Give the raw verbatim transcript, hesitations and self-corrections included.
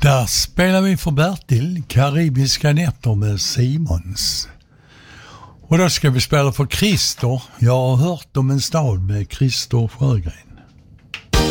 Där spelar vi för Bertil, Karibiska nätter med Simons. Och då ska vi spela för Christer. Jag har hört om en stad med Christer Sjögren.